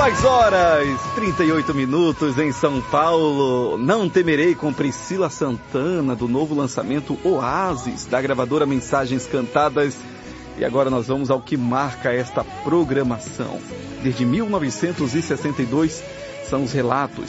2 horas, 38 minutos em São Paulo. Não Temerei, com Priscila Santana, do novo lançamento Oasis, da gravadora Mensagens Cantadas. E agora nós vamos ao que marca esta programação. Desde 1962, são os relatos